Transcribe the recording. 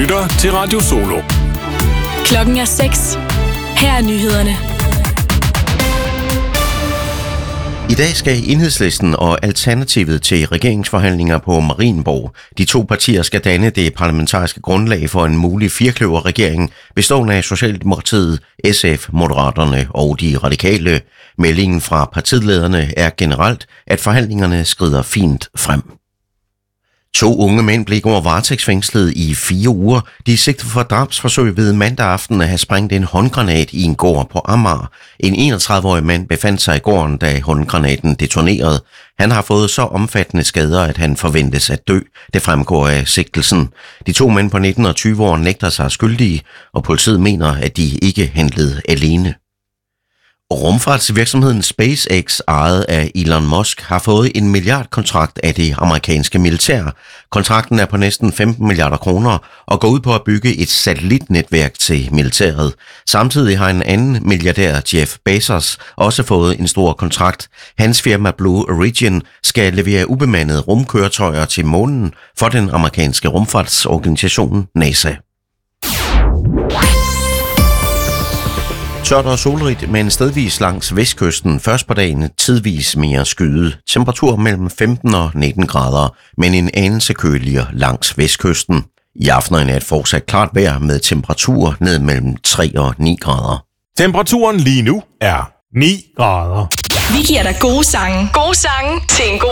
lytter til Radio Solo. Klokken er 6. Her er nyhederne. I dag skal Enhedslisten og Alternativet til regeringsforhandlinger på Marienborg. De to partier skal danne det parlamentariske grundlag for en mulig firkløverregering, bestående af Socialdemokratiet, SF, Moderaterne og de radikale. Meldingen fra partilederne er generelt, at forhandlingerne skrider fint frem. 2 unge mænd blev i går varetægtsfængslet i 4 uger. De er sigtet for drabsforsøg ved mandag aften at have sprængt en håndgranat i en gård på Amager. En 31-årig mand befandt sig i gården, da håndgranaten detonerede. Han har fået så omfattende skader, at han forventes at dø. Det fremgår af sigtelsen. De 2 mænd på 19 og 20 år nægter sig skyldige, og politiet mener, at de ikke handlede alene. Rumfartsvirksomheden SpaceX, ejet af Elon Musk, har fået en milliardkontrakt af det amerikanske militær. Kontrakten er på næsten 15 milliarder kroner og går ud på at bygge et satellitnetværk til militæret. Samtidig har en anden milliardær, Jeff Bezos, også fået en stor kontrakt. Hans firma Blue Origin skal levere ubemandede rumkøretøjer til månen for den amerikanske rumfartsorganisation NASA. Tørt og solrigt, men stedvis langs vestkysten. Først på dagen tidvis mere skyet. Temperatur mellem 15 og 19 grader, men en anelse køligere langs vestkysten. I aften og i nat fortsat klart vejr med temperatur ned mellem 3 og 9 grader. Temperaturen lige nu er 9 grader. Vi giver dig gode sange. Gode sange til en god